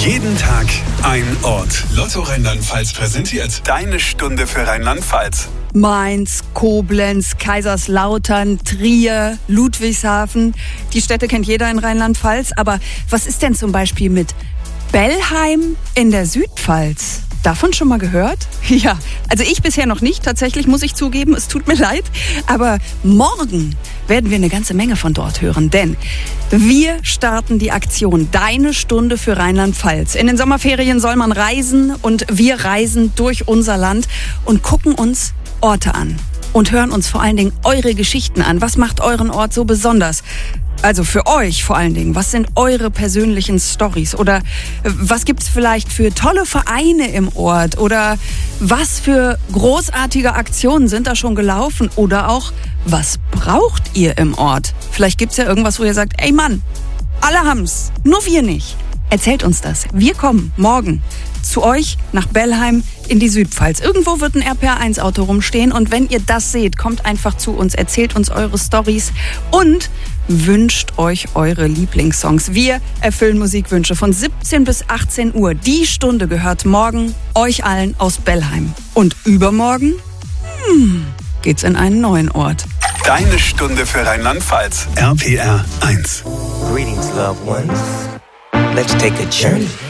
Jeden Tag ein Ort. Lotto Rheinland-Pfalz präsentiert deine Stunde für Rheinland-Pfalz. Mainz, Koblenz, Kaiserslautern, Trier, Ludwigshafen. Die Städte kennt jeder in Rheinland-Pfalz. Aber was ist denn zum Beispiel mit Bellheim in der Südpfalz? Davon schon mal gehört? Ja, also ich bisher noch nicht. Tatsächlich muss ich zugeben, es tut mir leid. Aber morgen werden wir eine ganze Menge von dort hören. Denn wir starten die Aktion Deine Stunde für Rheinland-Pfalz. In den Sommerferien soll man reisen und wir reisen durch unser Land und gucken uns Orte an. Und hören uns vor allen Dingen eure Geschichten an. Was macht euren Ort so besonders? Also für euch vor allen Dingen, was sind eure persönlichen Storys? Oder was gibt's vielleicht für tolle Vereine im Ort? Oder was für großartige Aktionen sind da schon gelaufen? Oder auch, was braucht ihr im Ort? Vielleicht gibt's ja irgendwas, wo ihr sagt, ey Mann, alle haben's, nur wir nicht. Erzählt uns das. Wir kommen morgen zu euch nach Bellheim in die Südpfalz. Irgendwo wird ein RPR1-Auto rumstehen und wenn ihr das seht, kommt einfach zu uns, erzählt uns eure Storys und wünscht euch eure Lieblingssongs. Wir erfüllen Musikwünsche von 17 bis 18 Uhr. Die Stunde gehört morgen euch allen aus Bellheim. Und übermorgen geht's in einen neuen Ort. Deine Stunde für Rheinland-Pfalz. RPR 1. Greetings, loved ones. Let's take a journey.